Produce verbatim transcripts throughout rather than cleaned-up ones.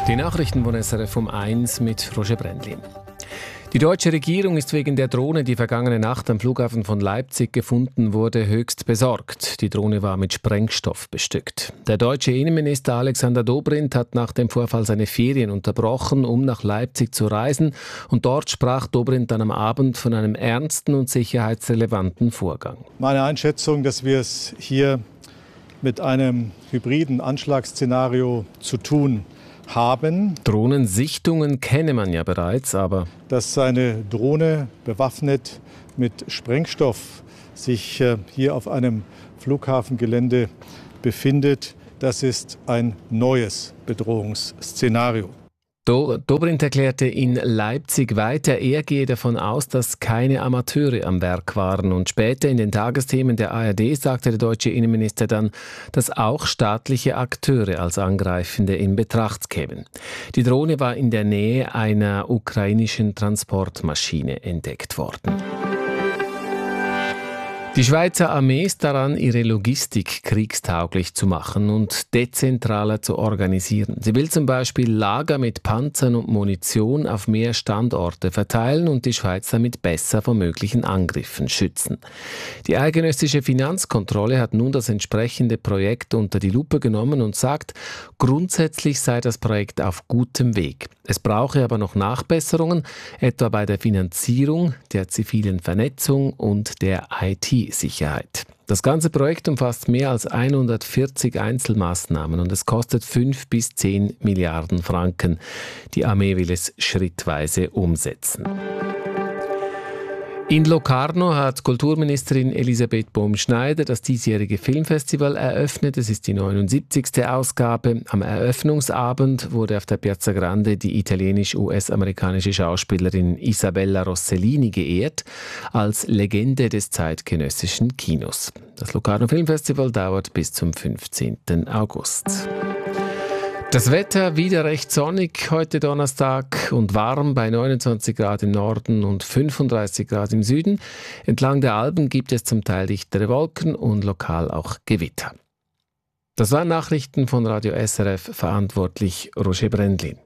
Die Nachrichten von S R F um eins mit Roger Brändlin. Die deutsche Regierung ist wegen der Drohne, die vergangene Nacht am Flughafen von Leipzig gefunden wurde, höchst besorgt. Die Drohne war mit Sprengstoff bestückt. Der deutsche Innenminister Alexander Dobrindt hat nach dem Vorfall seine Ferien unterbrochen, um nach Leipzig zu reisen. Und dort sprach Dobrindt dann am Abend von einem ernsten und sicherheitsrelevanten Vorgang. Meine Einschätzung, dass wir es hier mit einem hybriden Anschlagsszenario zu tun haben. Drohnensichtungen kenne man ja bereits, aber dass eine Drohne bewaffnet mit Sprengstoff sich hier auf einem Flughafengelände befindet, das ist ein neues Bedrohungsszenario. Dobrindt erklärte in Leipzig weiter, er gehe davon aus, dass keine Amateure am Werk waren. Und später in den Tagesthemen der A R D sagte der deutsche Innenminister dann, dass auch staatliche Akteure als Angreifende in Betracht kämen. Die Drohne war in der Nähe einer ukrainischen Transportmaschine entdeckt worden. Die Schweizer Armee ist daran, ihre Logistik kriegstauglich zu machen und dezentraler zu organisieren. Sie will zum Beispiel Lager mit Panzern und Munition auf mehr Standorte verteilen und die Schweiz damit besser vor möglichen Angriffen schützen. Die eidgenössische Finanzkontrolle hat nun das entsprechende Projekt unter die Lupe genommen und sagt, grundsätzlich sei das Projekt auf gutem Weg. Es brauche aber noch Nachbesserungen, etwa bei der Finanzierung, der zivilen Vernetzung und der I T-Sicherheit. Das ganze Projekt umfasst mehr als hundertvierzig Einzelmaßnahmen und es kostet fünf bis zehn Milliarden Franken. Die Armee will es schrittweise umsetzen. In Locarno hat Kulturministerin Elisabeth Bohm-Schneider das diesjährige Filmfestival eröffnet. Es ist die neunundsiebzigste Ausgabe. Am Eröffnungsabend wurde auf der Piazza Grande die italienisch-US-amerikanische Schauspielerin Isabella Rossellini geehrt als Legende des zeitgenössischen Kinos. Das Locarno Filmfestival dauert bis zum fünfzehnten August. Das Wetter wieder recht sonnig heute Donnerstag und warm bei neunundzwanzig Grad im Norden und fünfunddreißig Grad im Süden. Entlang der Alpen gibt es zum Teil dichtere Wolken und lokal auch Gewitter. Das waren Nachrichten von Radio S R F, verantwortlich Roger Brändlin.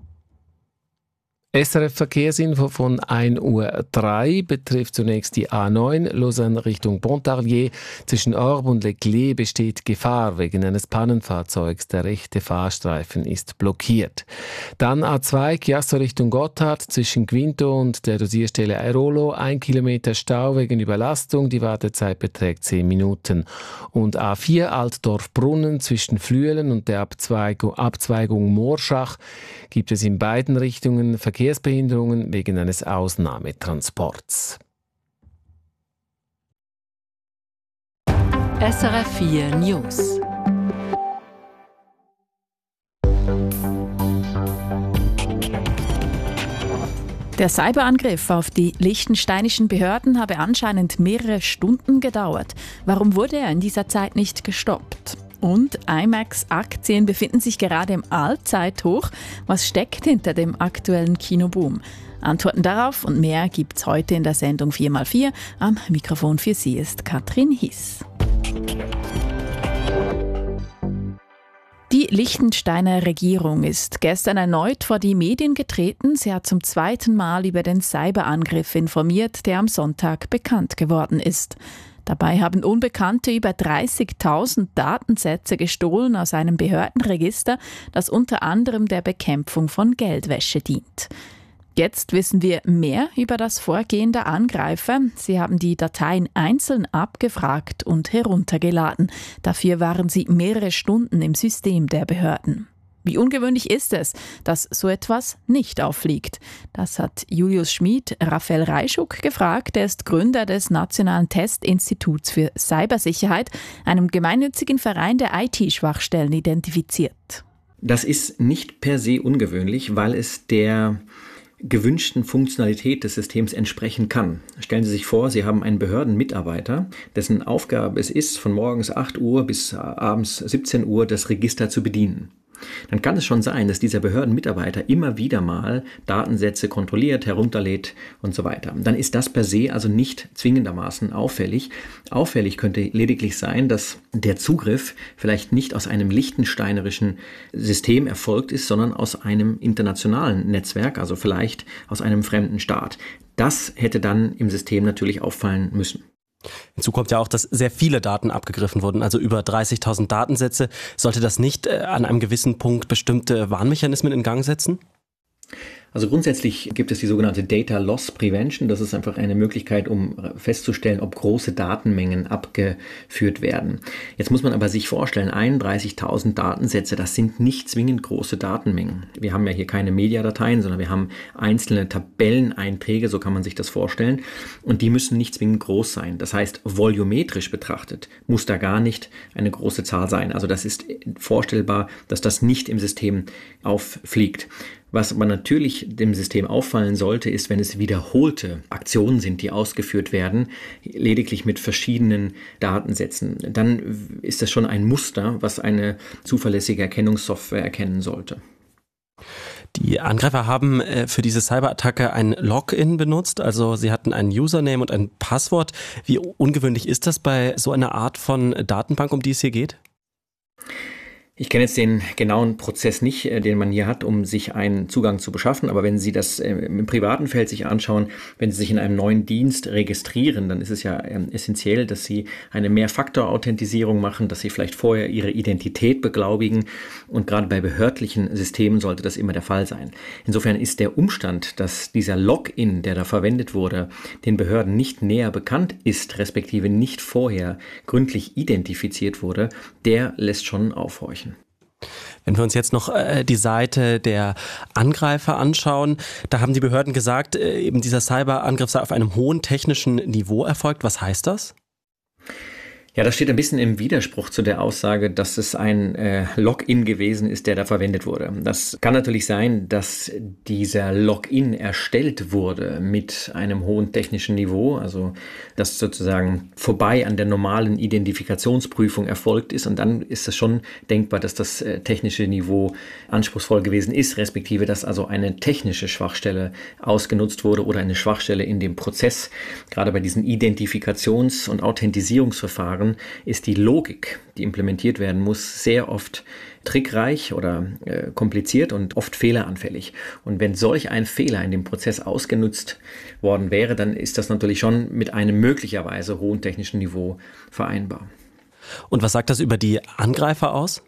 S R F-Verkehrsinfo von ein Uhr drei betrifft zunächst die A neun, Lausanne Richtung Pontarlier. Zwischen Orbe und Leclerc besteht Gefahr wegen eines Pannenfahrzeugs. Der rechte Fahrstreifen ist blockiert. Dann A zwei, Chiasso Richtung Gotthard, zwischen Quinto und der Dosierstelle Airolo. Ein Kilometer Stau wegen Überlastung, die Wartezeit beträgt zehn Minuten. Und A vier, Altdorf-Brunnen, zwischen Flüelen und der Abzweigung, Abzweigung Moorschach gibt es in beiden Richtungen Verkehr Verkehrsbehinderungen wegen eines Ausnahmetransports. S R F vier News. Der Cyberangriff auf die liechtensteinischen Behörden habe anscheinend mehrere Stunden gedauert. Warum wurde er in dieser Zeit nicht gestoppt? Und IMAX-Aktien befinden sich gerade im Allzeithoch. Was steckt hinter dem aktuellen Kinoboom? Antworten darauf und mehr gibt's heute in der Sendung vier mal vier. Am Mikrofon für Sie ist Katrin Hiss. Die Liechtensteiner Regierung ist gestern erneut vor die Medien getreten. Sie hat zum zweiten Mal über den Cyberangriff informiert, der am Sonntag bekannt geworden ist. Dabei haben Unbekannte über dreißigtausend Datensätze gestohlen aus einem Behördenregister, das unter anderem der Bekämpfung von Geldwäsche dient. Jetzt wissen wir mehr über das Vorgehen der Angreifer. Sie haben die Dateien einzeln abgefragt und heruntergeladen. Dafür waren sie mehrere Stunden im System der Behörden. Wie ungewöhnlich ist es, dass so etwas nicht auffliegt? Das hat Julius Schmid Raphael Reischuk gefragt. Er ist Gründer des Nationalen Testinstituts für Cybersicherheit, einem gemeinnützigen Verein, der I T-Schwachstellen identifiziert. Das ist nicht per se ungewöhnlich, weil es der gewünschten Funktionalität des Systems entsprechen kann. Stellen Sie sich vor, Sie haben einen Behördenmitarbeiter, dessen Aufgabe es ist, von morgens acht Uhr bis abends siebzehn Uhr das Register zu bedienen. dann kann es schon sein, dass dieser Behördenmitarbeiter immer wieder mal Datensätze kontrolliert, herunterlädt und so weiter. Dann ist das per se also nicht zwingendermaßen auffällig. Auffällig könnte lediglich sein, dass der Zugriff vielleicht nicht aus einem liechtensteinerischen System erfolgt ist, sondern aus einem internationalen Netzwerk, also vielleicht aus einem fremden Staat. Das hätte dann im System natürlich auffallen müssen. Hinzu kommt ja auch, dass sehr viele Daten abgegriffen wurden, also über dreißigtausend Datensätze. Sollte das nicht äh, an einem gewissen Punkt bestimmte Warnmechanismen in Gang setzen? Also grundsätzlich gibt es die sogenannte Data Loss Prevention. Das ist einfach eine Möglichkeit, um festzustellen, ob große Datenmengen abgeführt werden. Jetzt muss man aber sich vorstellen, einunddreißigtausend Datensätze, das sind nicht zwingend große Datenmengen. Wir haben ja hier keine Mediadateien, sondern wir haben einzelne Tabelleneinträge, so kann man sich das vorstellen. Und die müssen nicht zwingend groß sein. Das heißt, volumetrisch betrachtet muss da gar nicht eine große Zahl sein. Also das ist vorstellbar, dass das nicht im System auffliegt. Was aber natürlich dem System auffallen sollte, ist, wenn es wiederholte Aktionen sind, die ausgeführt werden, lediglich mit verschiedenen Datensätzen. Dann ist das schon ein Muster, was eine zuverlässige Erkennungssoftware erkennen sollte. Die Angreifer haben für diese Cyberattacke ein Login benutzt, also sie hatten einen Username und ein Passwort. Wie ungewöhnlich ist das bei so einer Art von Datenbank, um die es hier geht? Ich kenne jetzt den genauen Prozess nicht, den man hier hat, um sich einen Zugang zu beschaffen. Aber wenn Sie das im privaten Feld sich anschauen, wenn Sie sich in einem neuen Dienst registrieren, dann ist es ja essentiell, dass Sie eine Mehrfaktor-Authentisierung machen, dass Sie vielleicht vorher Ihre Identität beglaubigen. Und gerade bei behördlichen Systemen sollte das immer der Fall sein. Insofern ist der Umstand, dass dieser Login, der da verwendet wurde, den Behörden nicht näher bekannt ist, respektive nicht vorher gründlich identifiziert wurde, der lässt schon aufhorchen. Wenn wir uns jetzt noch äh, die Seite der Angreifer anschauen, da haben die Behörden gesagt, äh, eben dieser Cyberangriff sei auf einem hohen technischen Niveau erfolgt. Was heißt das? Ja, das steht ein bisschen im Widerspruch zu der Aussage, dass es ein äh, Login gewesen ist, der da verwendet wurde. Das kann natürlich sein, dass dieser Login erstellt wurde mit einem hohen technischen Niveau, also dass sozusagen vorbei an der normalen Identifikationsprüfung erfolgt ist, und dann ist es schon denkbar, dass das äh, technische Niveau anspruchsvoll gewesen ist, respektive dass also eine technische Schwachstelle ausgenutzt wurde oder eine Schwachstelle in dem Prozess. Gerade bei diesen Identifikations- und Authentisierungsverfahren ist die Logik, die implementiert werden muss, sehr oft trickreich oder äh, kompliziert und oft fehleranfällig. Und wenn solch ein Fehler in dem Prozess ausgenutzt worden wäre, dann ist das natürlich schon mit einem möglicherweise hohen technischen Niveau vereinbar. Und was sagt das über die Angreifer aus?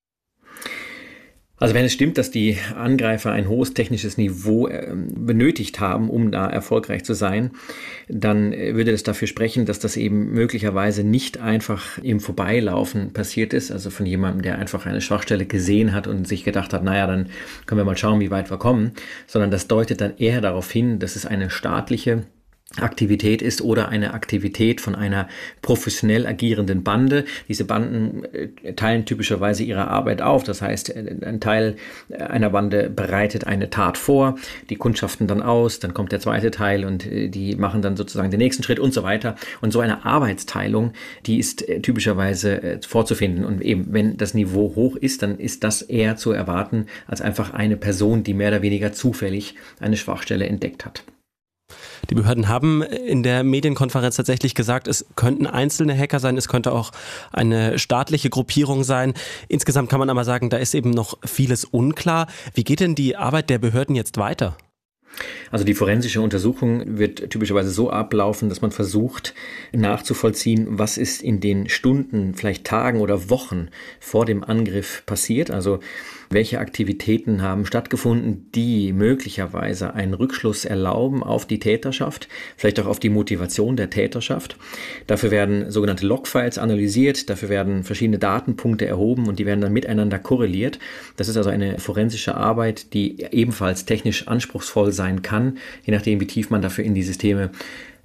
Also wenn es stimmt, dass die Angreifer ein hohes technisches Niveau äh, benötigt haben, um da erfolgreich zu sein, dann äh, würde das dafür sprechen, dass das eben möglicherweise nicht einfach im Vorbeilaufen passiert ist, also von jemandem, der einfach eine Schwachstelle gesehen hat und sich gedacht hat, naja, dann können wir mal schauen, wie weit wir kommen, sondern das deutet dann eher darauf hin, dass es eine staatliche Aktivität ist oder eine Aktivität von einer professionell agierenden Bande. Diese Banden teilen typischerweise ihre Arbeit auf. Das heißt, ein Teil einer Bande bereitet eine Tat vor, die kundschaften dann aus, dann kommt der zweite Teil und die machen dann sozusagen den nächsten Schritt und so weiter. Und so eine Arbeitsteilung, die ist typischerweise vorzufinden. Und eben, wenn das Niveau hoch ist, dann ist das eher zu erwarten als einfach eine Person, die mehr oder weniger zufällig eine Schwachstelle entdeckt hat. Die Behörden haben in der Medienkonferenz tatsächlich gesagt, es könnten einzelne Hacker sein, es könnte auch eine staatliche Gruppierung sein. Insgesamt kann man aber sagen, da ist eben noch vieles unklar. Wie geht denn die Arbeit der Behörden jetzt weiter? Also die forensische Untersuchung wird typischerweise so ablaufen, dass man versucht nachzuvollziehen, was ist in den Stunden, vielleicht Tagen oder Wochen vor dem Angriff passiert. Also welche Aktivitäten haben stattgefunden, die möglicherweise einen Rückschluss erlauben auf die Täterschaft, vielleicht auch auf die Motivation der Täterschaft. Dafür werden sogenannte Logfiles analysiert, dafür werden verschiedene Datenpunkte erhoben und die werden dann miteinander korreliert. Das ist also eine forensische Arbeit, die ebenfalls technisch anspruchsvoll sein kann, je nachdem, wie tief man dafür in die Systeme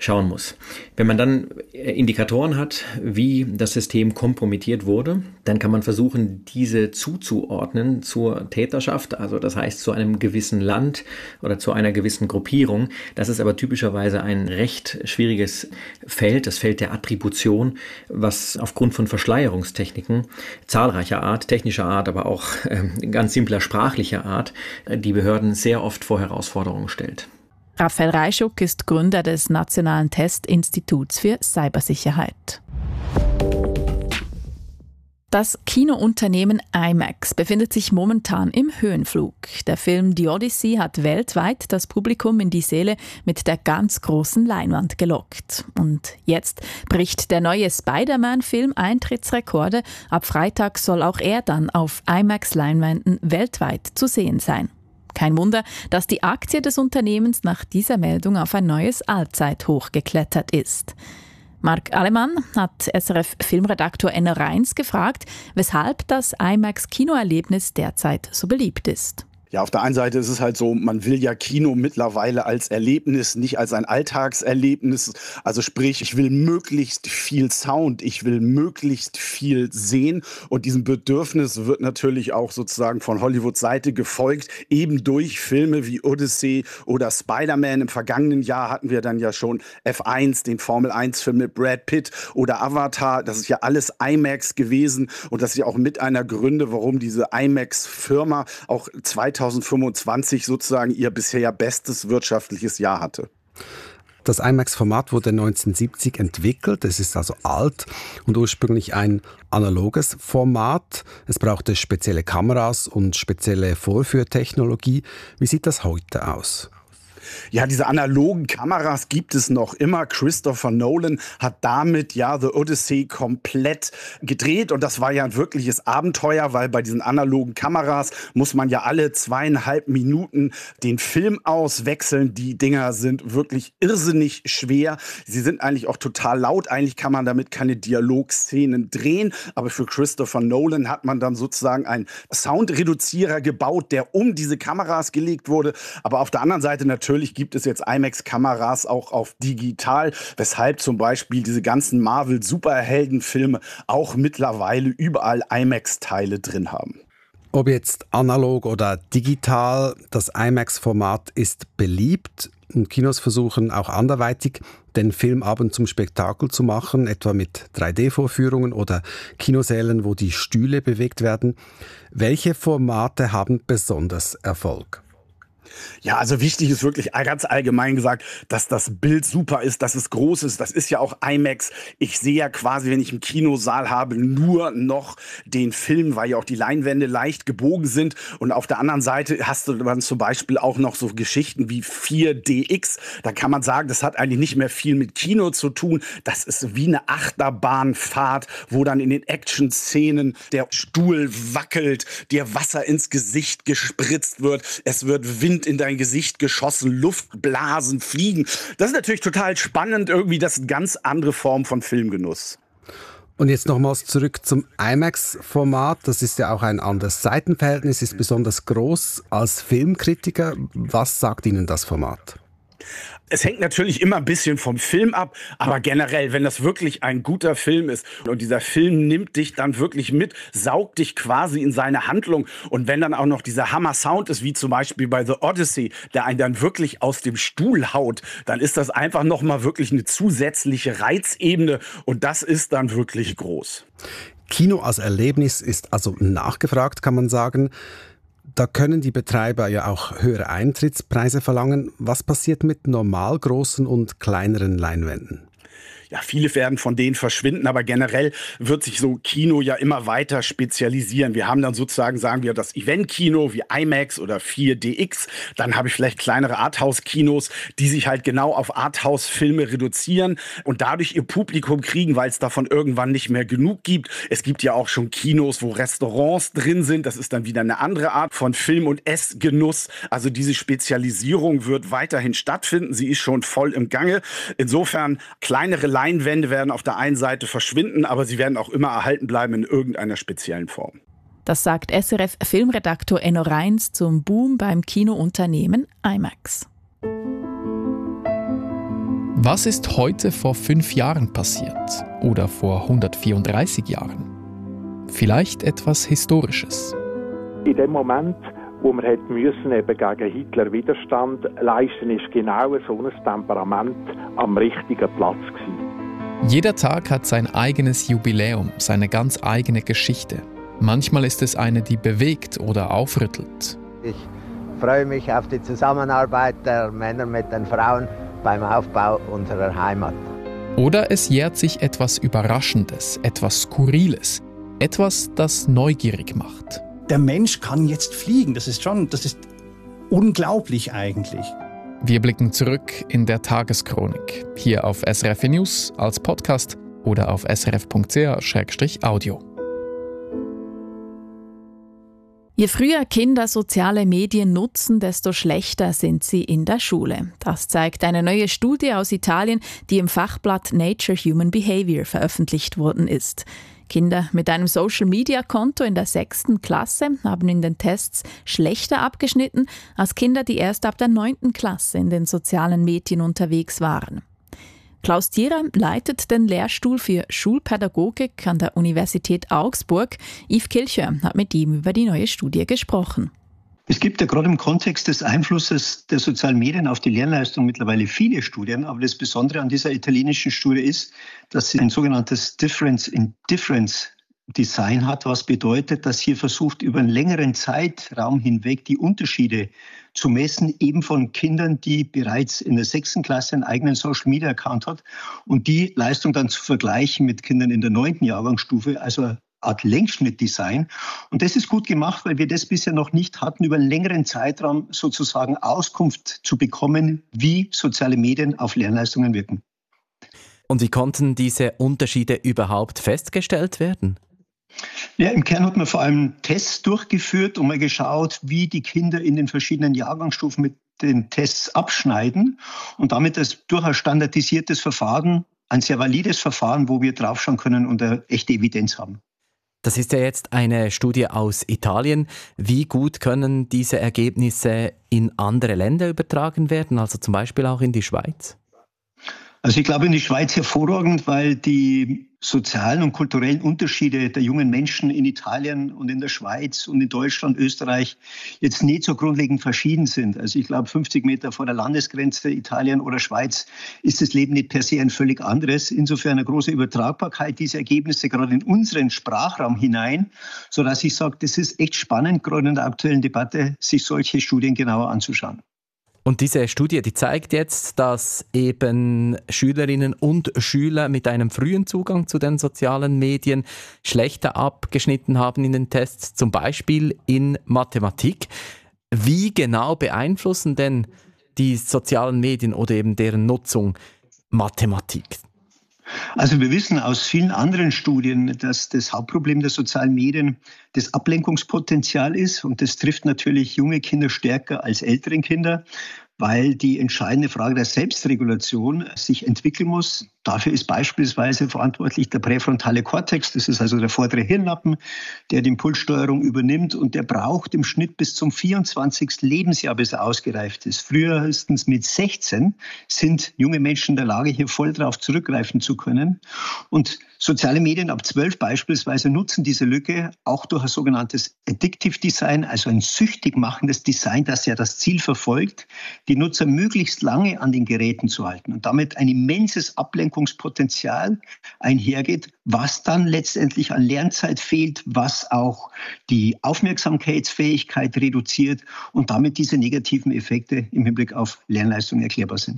schauen muss. Wenn man dann Indikatoren hat, wie das System kompromittiert wurde, dann kann man versuchen, diese zuzuordnen zur Täterschaft, also das heißt zu einem gewissen Land oder zu einer gewissen Gruppierung. Das ist aber typischerweise ein recht schwieriges Feld, das Feld der Attribution, was aufgrund von Verschleierungstechniken zahlreicher Art, technischer Art, aber auch äh, ganz simpler sprachlicher Art, die Behörden sehr oft vor Herausforderungen stellt. Raphael Reischuk ist Gründer des Nationalen Testinstituts für Cybersicherheit. Das Kinounternehmen IMAX befindet sich momentan im Höhenflug. Der Film The Odyssey hat weltweit das Publikum in die Säle mit der ganz großen Leinwand gelockt. Und jetzt bricht der neue Spider-Man-Film Eintrittsrekorde. Ab Freitag soll auch er dann auf IMAX-Leinwänden weltweit zu sehen sein. Kein Wunder, dass die Aktie des Unternehmens nach dieser Meldung auf ein neues Allzeithoch geklettert ist. Marc Alemann hat S R F-Filmredaktor Enno Reins gefragt, weshalb das IMAX-Kinoerlebnis derzeit so beliebt ist. Ja, auf der einen Seite ist es halt so, man will ja Kino mittlerweile als Erlebnis, nicht als ein Alltagserlebnis. Also sprich, ich will möglichst viel Sound, ich will möglichst viel sehen. Und diesem Bedürfnis wird natürlich auch sozusagen von Hollywoods Seite gefolgt, eben durch Filme wie Odyssey oder Spider-Man. Im vergangenen Jahr hatten wir dann ja schon F eins, den Formel eins Film mit Brad Pitt oder Avatar. Das ist ja alles IMAX gewesen. Und das ist ja auch mit einer Gründe, warum diese IMAX-Firma auch zweitausendfünfundzwanzig sozusagen ihr bisher bestes wirtschaftliches Jahr hatte. Das IMAX-Format wurde neunzehnhundertsiebzig entwickelt, es ist also alt und ursprünglich ein analoges Format. Es brauchte spezielle Kameras und spezielle Vorführtechnologie. Wie sieht das heute aus? Ja, diese analogen Kameras gibt es noch immer. Christopher Nolan hat damit ja The Odyssey komplett gedreht und das war ja ein wirkliches Abenteuer, weil bei diesen analogen Kameras muss man ja alle zweieinhalb Minuten den Film auswechseln. Die Dinger sind wirklich irrsinnig schwer. Sie sind eigentlich auch total laut. Eigentlich kann man damit keine Dialogszenen drehen, aber für Christopher Nolan hat man dann sozusagen einen Soundreduzierer gebaut, der um diese Kameras gelegt wurde. Aber auf der anderen Seite natürlich Natürlich gibt es jetzt IMAX-Kameras auch auf digital, weshalb zum Beispiel diese ganzen Marvel-Superheldenfilme auch mittlerweile überall IMAX-Teile drin haben. Ob jetzt analog oder digital, das IMAX-Format ist beliebt und Kinos versuchen auch anderweitig den Filmabend zum Spektakel zu machen, etwa mit drei D Vorführungen oder Kinosälen, wo die Stühle bewegt werden. Welche Formate haben besonders Erfolg? Ja, also wichtig ist wirklich ganz allgemein gesagt, dass das Bild super ist, dass es groß ist. Das ist ja auch IMAX. Ich sehe ja quasi, wenn ich einen Kinosaal habe, nur noch den Film, weil ja auch die Leinwände leicht gebogen sind. Und auf der anderen Seite hast du dann zum Beispiel auch noch so Geschichten wie vier D X. Da kann man sagen, das hat eigentlich nicht mehr viel mit Kino zu tun. Das ist wie eine Achterbahnfahrt, wo dann in den Action-Szenen der Stuhl wackelt, dir Wasser ins Gesicht gespritzt wird. Es wird Wind in dein Gesicht geschossen, Luftblasen, Fliegen. Das ist natürlich total spannend, irgendwie das ist eine ganz andere Form von Filmgenuss. Und jetzt nochmals zurück zum IMAX-Format. Das ist ja auch ein anderes Seitenverhältnis, ist besonders groß. Als Filmkritiker, was sagt Ihnen das Format? Es hängt natürlich immer ein bisschen vom Film ab, aber generell, wenn das wirklich ein guter Film ist und dieser Film nimmt dich dann wirklich mit, saugt dich quasi in seine Handlung und wenn dann auch noch dieser Hammer-Sound ist, wie zum Beispiel bei The Odyssey, der einen dann wirklich aus dem Stuhl haut, dann ist das einfach nochmal wirklich eine zusätzliche Reizebene und das ist dann wirklich groß. Kino als Erlebnis ist also nachgefragt, kann man sagen. Da können die Betreiber ja auch höhere Eintrittspreise verlangen. Was passiert mit normal großen und kleineren Leinwänden? Ja, viele werden von denen verschwinden, aber generell wird sich so Kino ja immer weiter spezialisieren. Wir haben dann sozusagen, sagen wir, das Event-Kino wie IMAX oder vier D X. Dann habe ich vielleicht kleinere Arthouse-Kinos, die sich halt genau auf Arthouse-Filme reduzieren und dadurch ihr Publikum kriegen, weil es davon irgendwann nicht mehr genug gibt. Es gibt ja auch schon Kinos, wo Restaurants drin sind. Das ist dann wieder eine andere Art von Film- und Essgenuss. Also diese Spezialisierung wird weiterhin stattfinden. Sie ist schon voll im Gange. Insofern kleinere Leinwände werden auf der einen Seite verschwinden, aber sie werden auch immer erhalten bleiben in irgendeiner speziellen Form. Das sagt S R F-Filmredaktor Enno Reins zum Boom beim Kinounternehmen IMAX. Was ist heute vor fünf Jahren passiert oder vor hundertvierunddreißig Jahren? Vielleicht etwas Historisches. In dem Moment, wo man hätte müssen, eben gegen Hitler Widerstand leisten, ist genau so ein Temperament am richtigen Platz gewesen. Jeder Tag hat sein eigenes Jubiläum, seine ganz eigene Geschichte. Manchmal ist es eine, die bewegt oder aufrüttelt. Ich freue mich auf die Zusammenarbeit der Männer mit den Frauen beim Aufbau unserer Heimat. Oder es jährt sich etwas Überraschendes, etwas Skurriles, etwas, das neugierig macht. Der Mensch kann jetzt fliegen, das ist schon, das ist unglaublich eigentlich. Wir blicken zurück in der Tageschronik, hier auf S R F News als Podcast oder auf srf punkt c h slash audio. Je früher Kinder soziale Medien nutzen, desto schlechter sind sie in der Schule. Das zeigt eine neue Studie aus Italien, die im Fachblatt Nature Human Behavior veröffentlicht worden ist. Kinder mit einem Social-Media-Konto in der sechsten Klasse haben in den Tests schlechter abgeschnitten als Kinder, die erst ab der neunten Klasse in den sozialen Medien unterwegs waren. Klaus Thierer leitet den Lehrstuhl für Schulpädagogik an der Universität Augsburg. Yves Kilchör hat mit ihm über die neue Studie gesprochen. Es gibt ja gerade im Kontext des Einflusses der sozialen Medien auf die Lernleistung mittlerweile viele Studien. Aber das Besondere an dieser italienischen Studie ist, dass sie ein sogenanntes Difference in Difference Design hat, was bedeutet, dass hier versucht, über einen längeren Zeitraum hinweg die Unterschiede zu messen, eben von Kindern, die bereits in der sechsten Klasse einen eigenen Social-Media-Account hat und die Leistung dann zu vergleichen mit Kindern in der neunten Jahrgangsstufe, also eine Art Längsschnittdesign. Und das ist gut gemacht, weil wir das bisher noch nicht hatten, über einen längeren Zeitraum sozusagen Auskunft zu bekommen, wie soziale Medien auf Lernleistungen wirken. Und wie konnten diese Unterschiede überhaupt festgestellt werden? Ja, im Kern hat man vor allem Tests durchgeführt und mal geschaut, wie die Kinder in den verschiedenen Jahrgangsstufen mit den Tests abschneiden und damit das durchaus standardisiertes Verfahren, ein sehr valides Verfahren, wo wir draufschauen können und eine echte Evidenz haben. Das ist ja jetzt eine Studie aus Italien. Wie gut können diese Ergebnisse in andere Länder übertragen werden, also zum Beispiel auch in die Schweiz? Also ich glaube in die Schweiz hervorragend, weil die sozialen und kulturellen Unterschiede der jungen Menschen in Italien und in der Schweiz und in Deutschland, Österreich jetzt nicht so grundlegend verschieden sind. Also ich glaube, fünfzig Meter vor der Landesgrenze Italien oder Schweiz ist das Leben nicht per se ein völlig anderes. Insofern eine große Übertragbarkeit dieser Ergebnisse gerade in unseren Sprachraum hinein, sodass ich sage, das ist echt spannend, gerade in der aktuellen Debatte, sich solche Studien genauer anzuschauen. Und diese Studie, die zeigt jetzt, dass eben Schülerinnen und Schüler mit einem frühen Zugang zu den sozialen Medien schlechter abgeschnitten haben in den Tests, zum Beispiel in Mathematik. Wie genau beeinflussen denn die sozialen Medien oder eben deren Nutzung Mathematik? Also wir wissen aus vielen anderen Studien, dass das Hauptproblem der sozialen Medien das Ablenkungspotenzial ist. Und das trifft natürlich junge Kinder stärker als ältere Kinder, weil die entscheidende Frage der Selbstregulation sich entwickeln muss. Dafür ist beispielsweise verantwortlich der präfrontale Kortex, das ist also der vordere Hirnlappen, der die Impulssteuerung übernimmt und der braucht im Schnitt bis zum vierundzwanzigsten Lebensjahr, bis er ausgereift ist. Frühestens mit sechzehn sind junge Menschen in der Lage, hier voll darauf zurückgreifen zu können. Und soziale Medien ab zwölf beispielsweise nutzen diese Lücke auch durch ein sogenanntes Addictive Design, also ein süchtig machendes Design, das ja das Ziel verfolgt, die Nutzer möglichst lange an den Geräten zu halten und damit ein immenses Ablenkungspotenzial einhergeht, was dann letztendlich an Lernzeit fehlt, was auch die Aufmerksamkeitsfähigkeit reduziert und damit diese negativen Effekte im Hinblick auf Lernleistung erklärbar sind.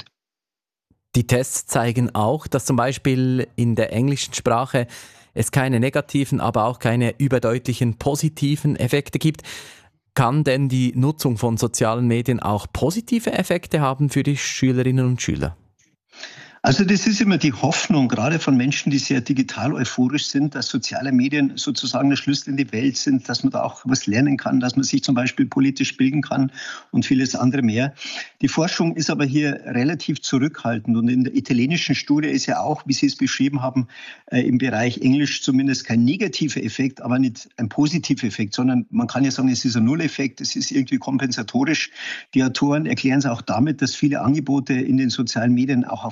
Die Tests zeigen auch, dass zum Beispiel in der englischen Sprache es keine negativen, aber auch keine überdeutlichen positiven Effekte gibt. Kann denn die Nutzung von sozialen Medien auch positive Effekte haben für die Schülerinnen und Schüler? Also das ist immer die Hoffnung, gerade von Menschen, die sehr digital euphorisch sind, dass soziale Medien sozusagen der Schlüssel in die Welt sind, dass man da auch was lernen kann, dass man sich zum Beispiel politisch bilden kann und vieles andere mehr. Die Forschung ist aber hier relativ zurückhaltend und in der italienischen Studie ist ja auch, wie Sie es beschrieben haben, äh, im Bereich Englisch zumindest kein negativer Effekt, aber nicht ein positiver Effekt, sondern man kann ja sagen, es ist ein Nulleffekt, es ist irgendwie kompensatorisch. Die Autoren erklären es auch damit, dass viele Angebote in den sozialen Medien auch auf Englisch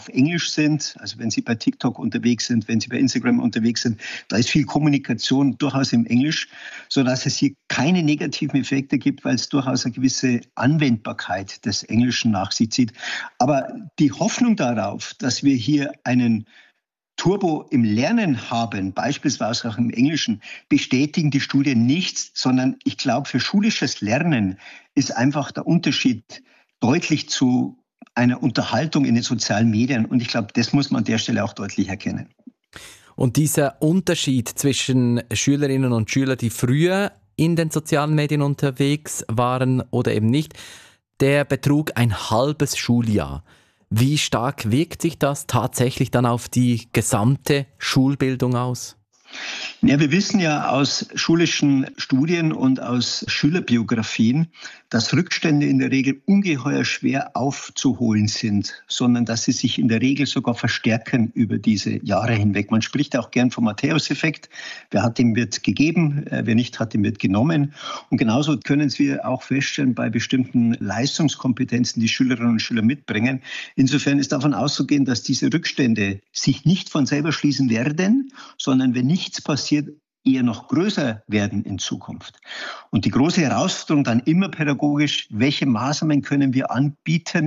Englisch sind. Also wenn Sie bei TikTok unterwegs sind, wenn Sie bei Instagram unterwegs sind, da ist viel Kommunikation durchaus im Englisch, sodass es hier keine negativen Effekte gibt, weil es durchaus eine gewisse Anwendbarkeit des Englischen nach sich zieht. Aber die Hoffnung darauf, dass wir hier einen Turbo im Lernen haben, beispielsweise auch im Englischen, bestätigen die Studien nicht, sondern ich glaube, für schulisches Lernen ist einfach der Unterschied deutlich zu einer Unterhaltung in den sozialen Medien. Und ich glaube, das muss man an der Stelle auch deutlich erkennen. Und dieser Unterschied zwischen Schülerinnen und Schülern, die früher in den sozialen Medien unterwegs waren oder eben nicht, der betrug ein halbes Schuljahr. Wie stark wirkt sich das tatsächlich dann auf die gesamte Schulbildung aus? Ja, wir wissen ja aus schulischen Studien und aus Schülerbiografien, dass Rückstände in der Regel ungeheuer schwer aufzuholen sind, sondern dass sie sich in der Regel sogar verstärken über diese Jahre hinweg. Man spricht auch gern vom Matthäus-Effekt. Wer hat, dem wird gegeben, wer nicht hat, dem wird genommen. Und genauso können wir auch feststellen bei bestimmten Leistungskompetenzen, die Schülerinnen und Schüler mitbringen. Insofern ist davon auszugehen, dass diese Rückstände sich nicht von selber schließen werden, sondern wenn nichts passiert, eher noch größer werden in Zukunft. Und die große Herausforderung dann immer pädagogisch, welche Maßnahmen können wir anbieten,